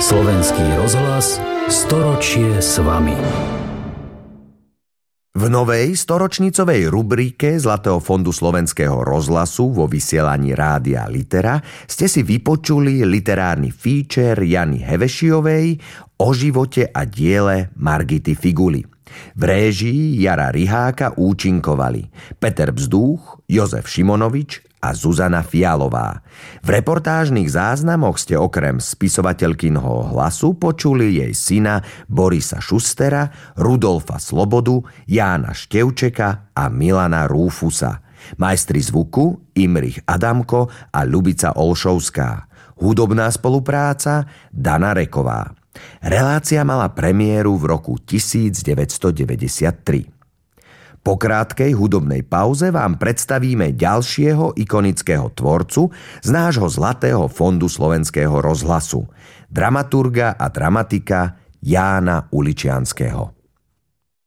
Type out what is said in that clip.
Slovenský rozhlas, storočie s vami. V novej storočnicovej rubrike Zlatého fondu Slovenského rozhlasu vo vysielaní Rádia Litera ste si vypočuli literárny feature Jany Hevešiovej o živote a diele Margity Figuly. V réžii Jara Riháka účinkovali Peter Bzdúch, Jozef Šimonovič a Zuzana Fialová. V reportážnych záznamoch ste okrem spisovateľkynho hlasu počuli jej syna Borisa Šustera, Rudolfa Slobodu, Jána Števčeka a Milana Rúfusa. Majstri zvuku Imrich Adamko a Ľubica Olšovská. Hudobná spolupráca Dana Reková. Relácia mala premiéru v roku 1993. Po krátkej hudobnej pauze vám predstavíme ďalšieho ikonického tvorcu z nášho Zlatého fondu Slovenského rozhlasu, dramaturga a dramatika Jána Uličianskeho.